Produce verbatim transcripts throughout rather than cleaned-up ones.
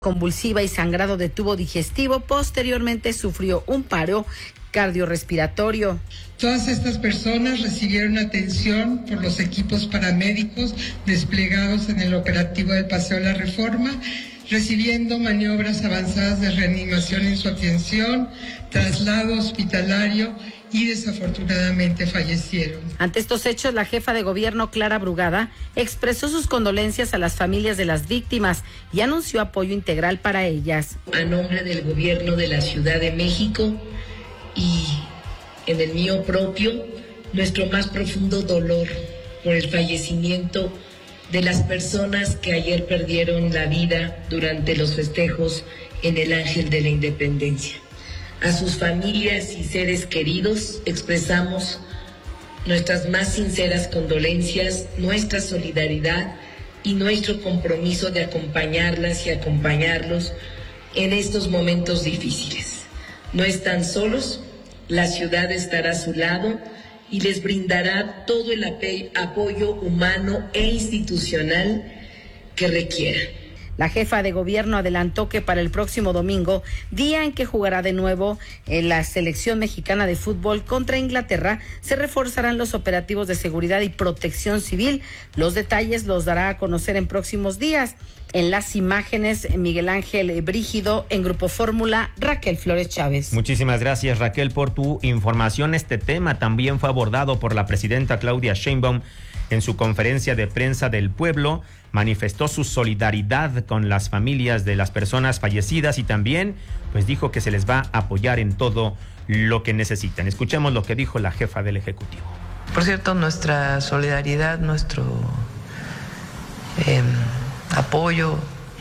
convulsiva y sangrado de tubo digestivo. Posteriormente sufrió un paro cardiorrespiratorio. Todas estas personas recibieron atención por los equipos paramédicos desplegados en el operativo del Paseo de la Reforma, recibiendo maniobras avanzadas de reanimación en su atención, traslado hospitalario y desafortunadamente fallecieron. Ante estos hechos, la jefa de gobierno, Clara Brugada, expresó sus condolencias a las familias de las víctimas y anunció apoyo integral para ellas. A nombre del gobierno de la Ciudad de México y en el mío propio, nuestro más profundo dolor por el fallecimiento de las personas que ayer perdieron la vida durante los festejos en el Ángel de la Independencia. A sus familias y seres queridos expresamos nuestras más sinceras condolencias, nuestra solidaridad y nuestro compromiso de acompañarlas y acompañarlos en estos momentos difíciles. No están solos, la ciudad estará a su lado y les brindará todo el apoyo humano e institucional que requieran. La jefa de gobierno adelantó que para el próximo domingo, día en que jugará de nuevo en la selección mexicana de fútbol contra Inglaterra, se reforzarán los operativos de seguridad y protección civil. Los detalles los dará a conocer en próximos días. En las imágenes, Miguel Ángel Brígido, en Grupo Fórmula, Raquel Flores Chávez. Muchísimas gracias, Raquel, por tu información. Este tema también fue abordado por la presidenta Claudia Sheinbaum en su conferencia de prensa del pueblo. Manifestó su solidaridad con las familias de las personas fallecidas y también pues dijo que se les va a apoyar en todo lo que necesitan. Escuchemos lo que dijo la jefa del Ejecutivo. Por cierto, nuestra solidaridad, nuestro eh, apoyo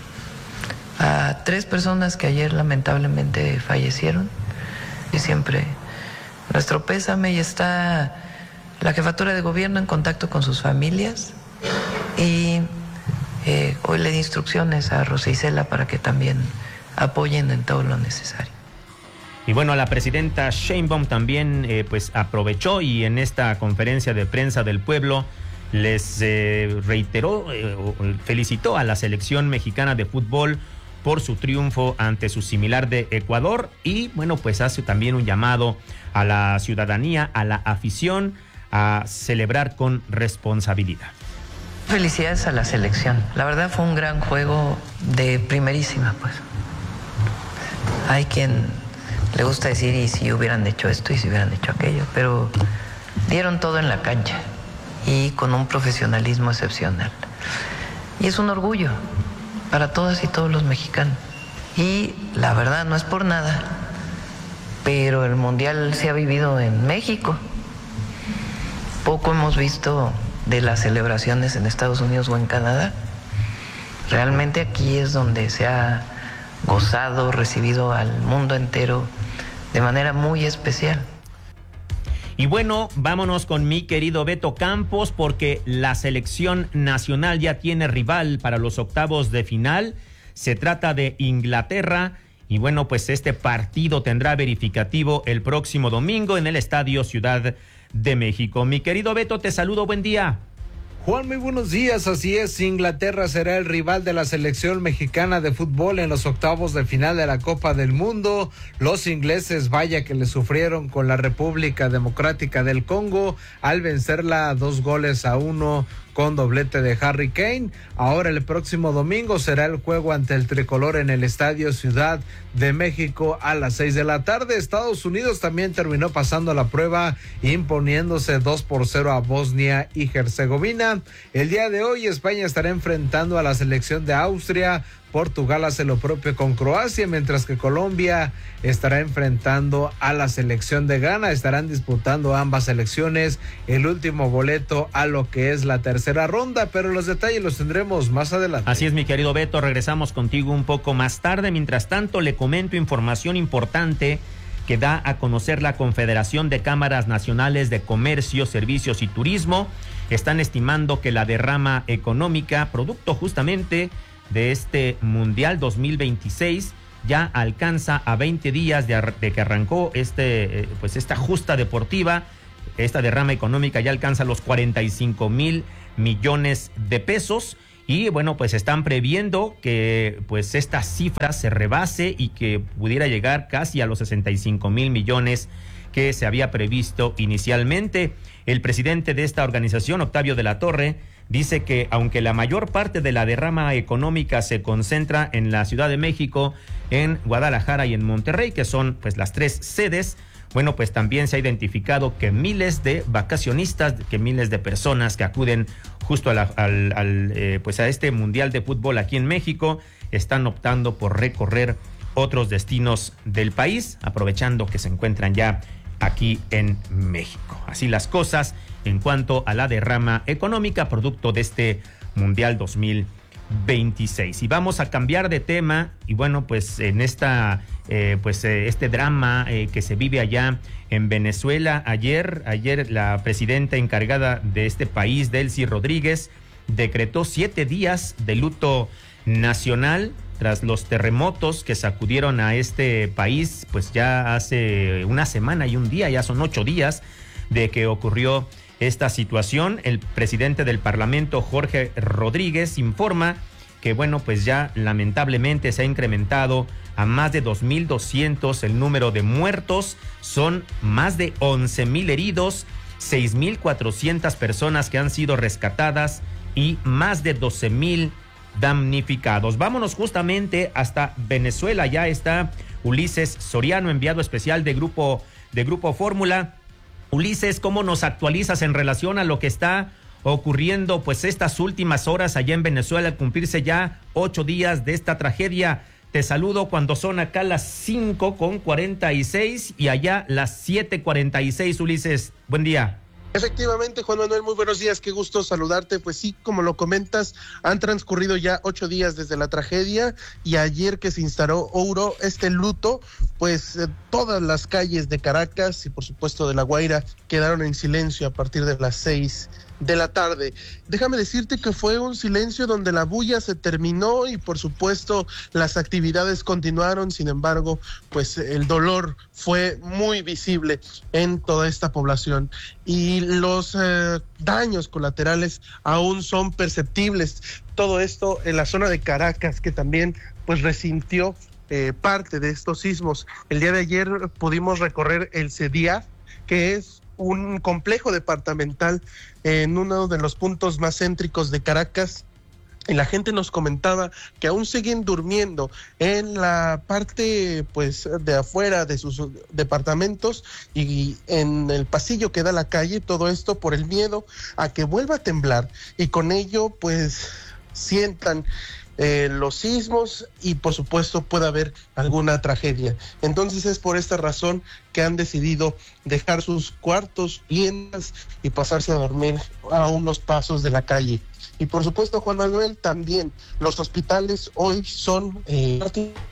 a tres personas que ayer lamentablemente fallecieron. Y siempre nuestro pésame, y está la jefatura de gobierno en contacto con sus familias y Eh, hoy le di instrucciones a Rosa Isela para que también apoyen en todo lo necesario. Y bueno, la presidenta Sheinbaum también eh, pues aprovechó y en esta conferencia de prensa del pueblo les eh, reiteró, eh, felicitó a la selección mexicana de fútbol por su triunfo ante su similar de Ecuador y bueno, pues hace también un llamado a la ciudadanía, a la afición, a celebrar con responsabilidad. Felicidades a la selección. La verdad fue un gran juego de primerísima, pues. Hay quien le gusta decir, y si hubieran hecho esto, y si hubieran hecho aquello, pero dieron todo en la cancha y con un profesionalismo excepcional. Y es un orgullo para todas y todos los mexicanos. Y la verdad, no es por nada, pero el Mundial se ha vivido en México. Poco hemos visto de las celebraciones en Estados Unidos o en Canadá. Realmente aquí es donde se ha gozado, recibido al mundo entero de manera muy especial. Y bueno, vámonos con mi querido Beto Campos, porque la selección nacional ya tiene rival para los octavos de final. Se trata de Inglaterra. Y bueno, pues este partido tendrá verificativo el próximo domingo en el Estadio Ciudad de México. Mi querido Beto, te saludo, buen día. Juan, muy buenos días, así es, Inglaterra será el rival de la selección mexicana de fútbol en los octavos de final de la Copa del Mundo. Los ingleses, vaya que le sufrieron con la República Democrática del Congo al vencerla dos goles a uno con doblete de Harry Kane. Ahora el próximo domingo será el juego ante el tricolor en el Estadio Ciudad de México a las seis de la tarde. Estados Unidos también terminó pasando la prueba imponiéndose dos por cero a Bosnia y Herzegovina. El día de hoy España estará enfrentando a la selección de Austria. Portugal hace lo propio con Croacia, mientras que Colombia estará enfrentando a la selección de Ghana. Estarán disputando ambas selecciones el último boleto a lo que es la tercera ronda, pero los detalles los tendremos más adelante. Así es, mi querido Beto, regresamos contigo un poco más tarde. Mientras tanto, le comento información importante que da a conocer la Confederación de Cámaras Nacionales de Comercio, Servicios y Turismo. Están estimando que la derrama económica, producto justamente de este Mundial dos mil veintiséis, ya alcanza a veinte días de, ar- de que arrancó este, eh, pues esta justa deportiva. Esta derrama económica ya alcanza los cuarenta y cinco mil millones de pesos y bueno, pues están previendo que pues esta cifra se rebase y que pudiera llegar casi a los sesenta y cinco mil millones que se había previsto inicialmente. El presidente de esta organización, Octavio de la Torre, dice que aunque la mayor parte de la derrama económica se concentra en la Ciudad de México, en Guadalajara y en Monterrey, que son pues las tres sedes, bueno, pues también se ha identificado que miles de vacacionistas, que miles de personas que acuden justo a la, al, al, eh, pues a este Mundial de Fútbol aquí en México, están optando por recorrer otros destinos del país, aprovechando que se encuentran ya aquí en México. Así las cosas en cuanto a la derrama económica producto de este Mundial dos mil veintiséis. Y vamos a cambiar de tema, y bueno, pues en esta eh, pues eh, este drama eh, que se vive allá en Venezuela. Ayer, ayer la presidenta encargada de este país, Delcy Rodríguez, decretó siete días de luto nacional tras los terremotos que sacudieron a este país, pues ya hace una semana y un día, ya son ocho días de que ocurrió esta situación. El presidente del Parlamento, Jorge Rodríguez, informa que, bueno, pues ya lamentablemente se ha incrementado a más de dos mil doscientos el número de muertos, son más de once mil heridos, seis mil cuatrocientas personas que han sido rescatadas y más de doce mil damnificados. Vámonos justamente hasta Venezuela. Ya está Ulises Soriano, enviado especial de Grupo, de Grupo Fórmula. Ulises, ¿cómo nos actualizas en relación a lo que está ocurriendo pues estas últimas horas allá en Venezuela, al cumplirse ya ocho días de esta tragedia? Te saludo cuando son acá las cinco con cuarenta y seis y allá las siete cuarenta y seis, Ulises. Buen día. Efectivamente, Juan Manuel, muy buenos días, qué gusto saludarte. Pues sí, como lo comentas, han transcurrido ya ocho días desde la tragedia y ayer que se instauró Ouro este luto, pues eh, todas las calles de Caracas y por supuesto de La Guaira quedaron en silencio a partir de las seis de la tarde. Déjame decirte que fue un silencio donde la bulla se terminó y por supuesto las actividades continuaron. Sin embargo, pues el dolor fue muy visible en toda esta población y los eh, daños colaterales aún son perceptibles. Todo esto en la zona de Caracas, que también pues resintió eh, parte de estos sismos. El día de ayer pudimos recorrer el CEDIA, que es un complejo departamental en uno de los puntos más céntricos de Caracas, y la gente nos comentaba que aún siguen durmiendo en la parte pues de afuera de sus departamentos y en el pasillo que da a la calle, todo esto por el miedo a que vuelva a temblar y con ello pues sientan Eh, los sismos y por supuesto puede haber alguna tragedia. Entonces es por esta razón que han decidido dejar sus cuartos, tiendas y pasarse a dormir a unos pasos de la calle. Y por supuesto, Juan Manuel, también los hospitales hoy son eh,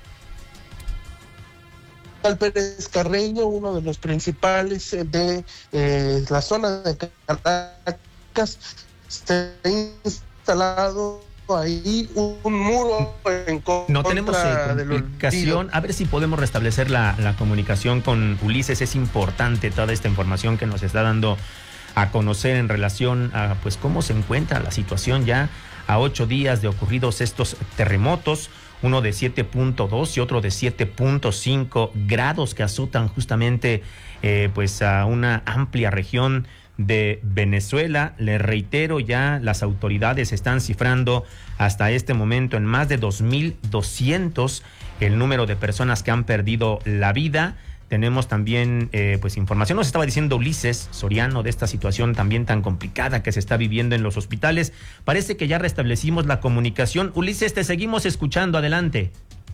Pérez Carreño, uno de los principales de eh, la zona de Caracas, se ha instalado ahí un, un muro en contra. No tenemos eh, comunicación, a ver si podemos restablecer la, la comunicación con Ulises. Es importante toda esta información que nos está dando a conocer en relación a pues cómo se encuentra la situación ya a ocho días de ocurridos estos terremotos, uno de siete punto dos y otro de siete punto cinco grados que azotan justamente eh, pues a una amplia región de Venezuela. Le reitero, ya las autoridades están cifrando hasta este momento en más de dos mil doscientos el número de personas que han perdido la vida. Tenemos también eh, pues información, nos estaba diciendo Ulises Soriano, de esta situación también tan complicada que se está viviendo en los hospitales. Parece que ya restablecimos la comunicación. Ulises, te seguimos escuchando, adelante.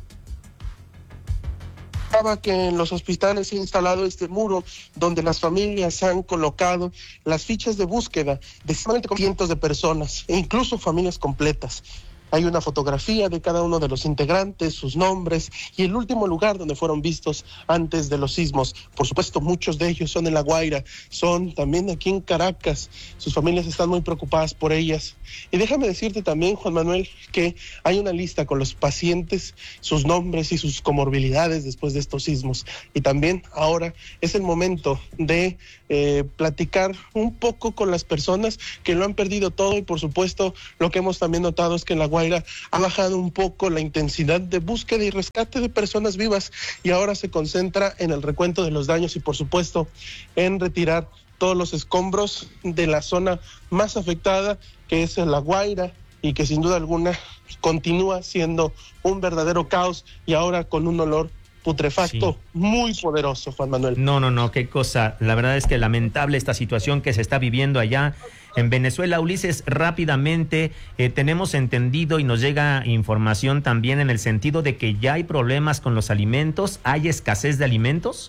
Que en los hospitales se ha instalado este muro donde las familias han colocado las fichas de búsqueda de cientos de personas e incluso familias completas. Hay una fotografía de cada uno de los integrantes, sus nombres y el último lugar donde fueron vistos antes de los sismos. Por supuesto, muchos de ellos son en La Guaira, son también aquí en Caracas. Sus familias están muy preocupadas por ellas. Y déjame decirte también, Juan Manuel, que hay una lista con los pacientes, sus nombres y sus comorbilidades después de estos sismos. Y también ahora es el momento de eh, platicar un poco con las personas que lo han perdido todo, y por supuesto lo que hemos también notado es que en La Guaira ha bajado un poco la intensidad de búsqueda y rescate de personas vivas, y ahora se concentra en el recuento de los daños y por supuesto en retirar todos los escombros de la zona más afectada, que es La Guaira, y que sin duda alguna continúa siendo un verdadero caos y ahora con un olor putrefacto sí. muy poderoso, Juan Manuel. No, no, no, qué cosa. La verdad es que lamentable esta situación que se está viviendo allá en Venezuela. Ulises, rápidamente, eh, tenemos entendido y nos llega información también en el sentido de que ya hay problemas con los alimentos, ¿hay escasez de alimentos?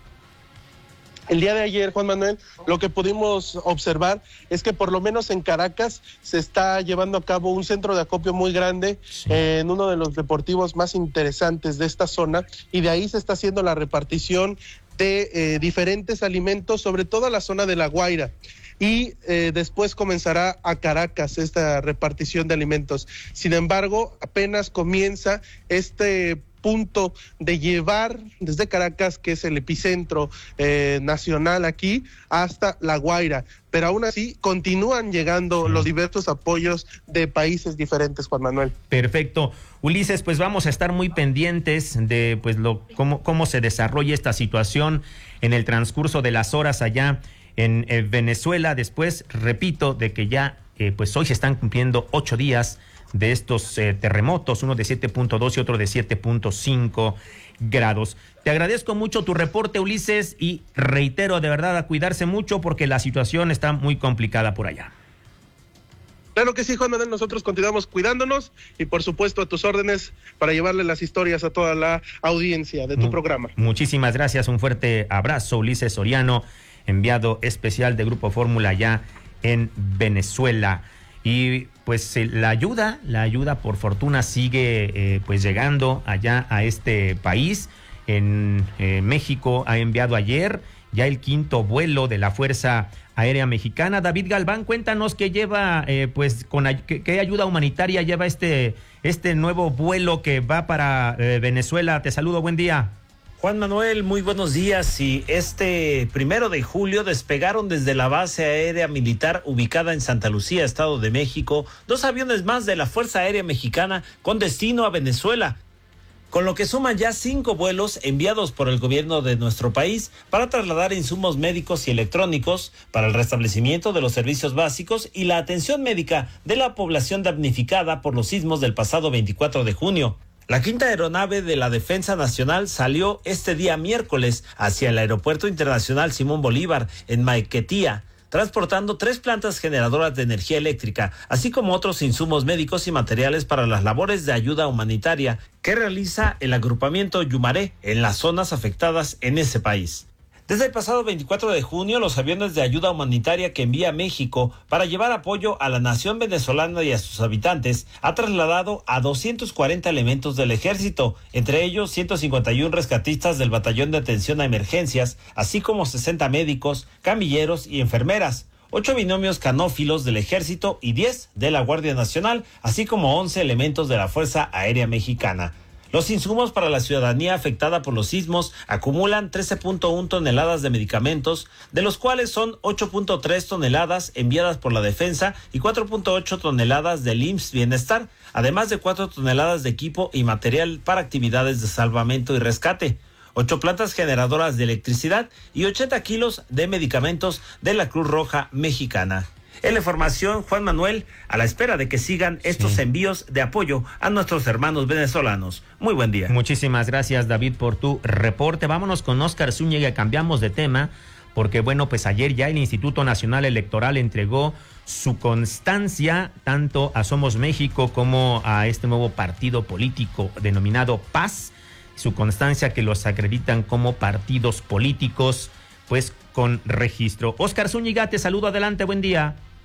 El día de ayer, Juan Manuel, lo que pudimos observar es que por lo menos en Caracas se está llevando a cabo un centro de acopio muy grande sí. eh, en uno de los deportivos más interesantes de esta zona, y de ahí se está haciendo la repartición de eh, diferentes alimentos, sobre todo a la zona de La Guaira. Y eh, después comenzará a Caracas esta repartición de alimentos. Sin embargo, apenas comienza este punto de llevar desde Caracas, que es el epicentro eh, nacional aquí, hasta La Guaira. Pero aún así continúan llegando sí. los diversos apoyos de países diferentes, Juan Manuel. Perfecto. Ulises, pues vamos a estar muy pendientes de pues lo cómo, cómo se desarrolla esta situación en el transcurso de las horas allá en eh, Venezuela. Después, repito, de que ya eh, pues hoy se están cumpliendo ocho días de estos eh, terremotos, uno de siete punto dos y otro de siete punto cinco grados. Te agradezco mucho tu reporte, Ulises, y reitero de verdad a cuidarse mucho porque la situación está muy complicada por allá. Claro que sí, Juan Manuel, nosotros continuamos cuidándonos y por supuesto a tus órdenes para llevarle las historias a toda la audiencia de tu Mu- programa. Muchísimas gracias, un fuerte abrazo, Ulises Soriano, enviado especial de Grupo Fórmula allá en Venezuela. Y pues eh, la ayuda, la ayuda por fortuna sigue eh, pues llegando allá a este país. En eh, México ha enviado ayer ya el quinto vuelo de la Fuerza Aérea Mexicana. David Galván, cuéntanos qué lleva, eh, pues con ay- qué, qué ayuda humanitaria lleva este, este nuevo vuelo que va para eh, Venezuela. Te saludo, buen día. Juan Manuel, muy buenos días. Y este primero de julio despegaron desde la base aérea militar ubicada en Santa Lucía, Estado de México, dos aviones más de la Fuerza Aérea Mexicana con destino a Venezuela, con lo que suman ya cinco vuelos enviados por el gobierno de nuestro país para trasladar insumos médicos y electrónicos para el restablecimiento de los servicios básicos y la atención médica de la población damnificada por los sismos del pasado veinticuatro de junio. La quinta aeronave de la Defensa Nacional salió este día miércoles hacia el Aeropuerto Internacional Simón Bolívar en Maiquetía, transportando tres plantas generadoras de energía eléctrica, así como otros insumos médicos y materiales para las labores de ayuda humanitaria que realiza el agrupamiento Yumaré en las zonas afectadas en ese país. Desde el pasado veinticuatro de junio, los aviones de ayuda humanitaria que envía México para llevar apoyo a la nación venezolana y a sus habitantes ha trasladado a doscientos cuarenta elementos del ejército, entre ellos ciento cincuenta y uno rescatistas del Batallón de Atención a Emergencias, así como sesenta médicos, camilleros y enfermeras, ocho binomios canófilos del ejército y diez de la Guardia Nacional, así como once elementos de la Fuerza Aérea Mexicana. Los insumos para la ciudadanía afectada por los sismos acumulan trece punto uno toneladas de medicamentos, de los cuales son ocho punto tres toneladas enviadas por la Defensa y cuatro punto ocho toneladas del I M S S Bienestar, además de cuatro toneladas de equipo y material para actividades de salvamento y rescate, ocho plantas generadoras de electricidad y ochenta kilos de medicamentos de la Cruz Roja Mexicana. En la información, Juan Manuel, a la espera de que sigan estos sí. envíos de apoyo a nuestros hermanos venezolanos. Muy buen día. Muchísimas gracias, David, por tu reporte. Vámonos con Óscar Zúñiga, cambiamos de tema, porque bueno, pues ayer ya el Instituto Nacional Electoral entregó su constancia tanto a Somos México como a este nuevo partido político denominado Paz, su constancia que los acreditan como partidos políticos, pues con registro. Óscar Zúñiga, te saludo, adelante, buen día.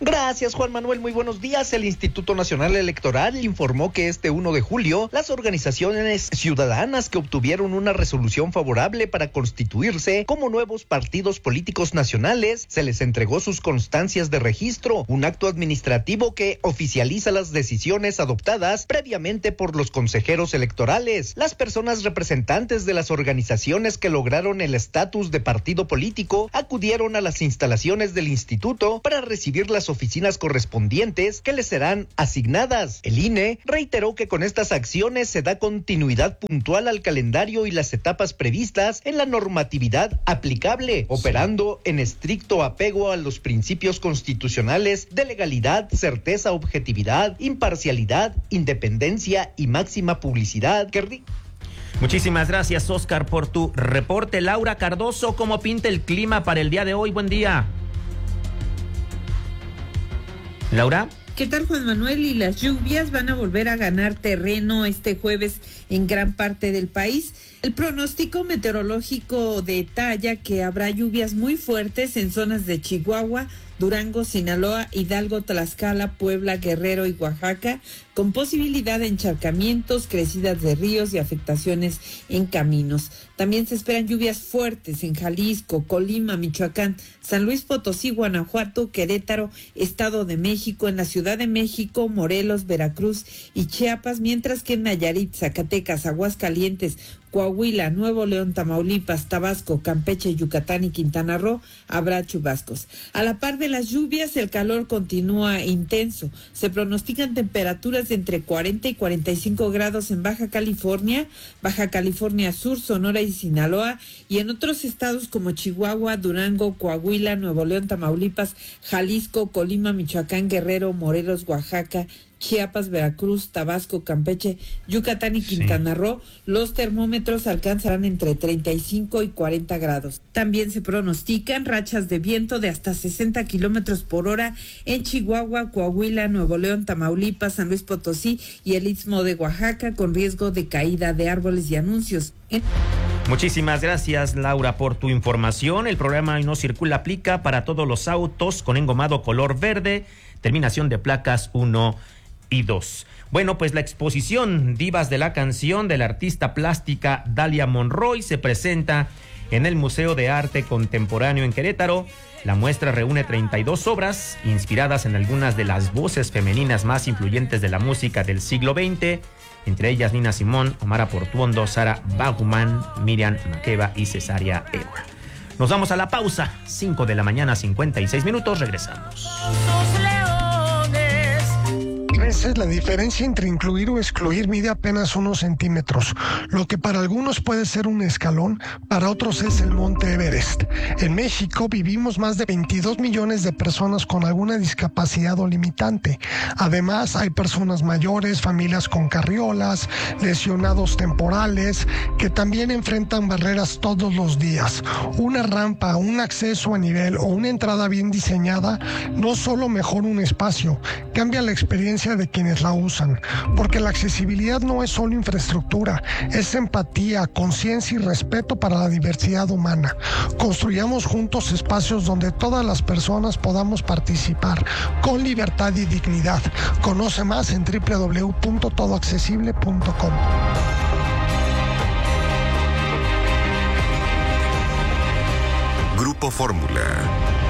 Gracias, Juan Manuel. Muy buenos días. El Instituto Nacional Electoral informó que este primero de julio, las organizaciones ciudadanas que obtuvieron una resolución favorable para constituirse como nuevos partidos políticos nacionales, se les entregó sus constancias de registro, un acto administrativo que oficializa las decisiones adoptadas previamente por los consejeros electorales. Las personas representantes de las organizaciones que lograron el estatus de partido político acudieron a las instalaciones del instituto para recibir las oficinas correspondientes que les serán asignadas. El I N E reiteró que con estas acciones se da continuidad puntual al calendario y las etapas previstas en la normatividad aplicable, operando en estricto apego a los principios constitucionales de legalidad, certeza, objetividad, imparcialidad, independencia y máxima publicidad. Que... Muchísimas gracias, Oscar, por tu reporte. Laura Cardoso, ¿cómo pinta el clima para el día de hoy? Buen día. Laura. ¿Qué tal, Juan Manuel? Y las lluvias van a volver a ganar terreno este jueves en gran parte del país. El pronóstico meteorológico detalla que habrá lluvias muy fuertes en zonas de Chihuahua, Durango, Sinaloa, Hidalgo, Tlaxcala, Puebla, Guerrero y Oaxaca, con posibilidad de encharcamientos, crecidas de ríos y afectaciones en caminos. También se esperan lluvias fuertes en Jalisco, Colima, Michoacán, San Luis Potosí, Guanajuato, Querétaro, Estado de México, en la Ciudad de México, Morelos, Veracruz y Chiapas, mientras que en Nayarit, Zacatecas, Aguascalientes, Coahuila, Nuevo León, Tamaulipas, Tabasco, Campeche, Yucatán y Quintana Roo habrá chubascos. A la par de las lluvias, el calor continúa intenso. Se pronostican temperaturas de entre cuarenta y cuarenta y cinco grados en Baja California, Baja California Sur, Sonora y Sinaloa, y en otros estados como Chihuahua, Durango, Coahuila, Nuevo León, Tamaulipas, Jalisco, Colima, Michoacán, Guerrero, Morelos, Oaxaca, Chiapas, Veracruz, Tabasco, Campeche, Yucatán y Quintana Roo, sí. Los termómetros alcanzarán entre treinta y cinco y cuarenta grados. También se pronostican rachas de viento de hasta sesenta kilómetros por hora en Chihuahua, Coahuila, Nuevo León, Tamaulipas, San Luis Potosí y el Istmo de Oaxaca, con riesgo de caída de árboles y anuncios. En... Muchísimas gracias, Laura, por tu información. El programa No Circula aplica para todos los autos con engomado color verde, terminación de placas uno y dos. Bueno, pues la exposición Divas de la Canción de la artista plástica Dalia Monroy se presenta en el Museo de Arte Contemporáneo en Querétaro. La muestra reúne treinta y dos obras inspiradas en algunas de las voces femeninas más influyentes de la música del siglo veinte, entre ellas Nina Simone, Omar Portuondo, Sara Baguman, Miriam Makeba y Cesárea Évora. Nos vamos a la pausa, cinco de la mañana, cincuenta y seis minutos, regresamos. A veces la diferencia entre incluir o excluir mide apenas unos centímetros. Lo que para algunos puede ser un escalón, para otros es el Monte Everest. En México vivimos más de veintidós millones de personas con alguna discapacidad o limitante. Además, hay personas mayores, familias con carriolas, lesionados temporales, que también enfrentan barreras todos los días. Una rampa, un acceso a nivel o una entrada bien diseñada no solo mejora un espacio, cambia la experiencia de quienes la usan, porque la accesibilidad no es solo infraestructura, es empatía, conciencia y respeto para la diversidad humana. Construyamos juntos espacios donde todas las personas podamos participar con libertad y dignidad. Conoce más en doble u doble u doble u punto todo accesible punto com. Grupo Fórmula.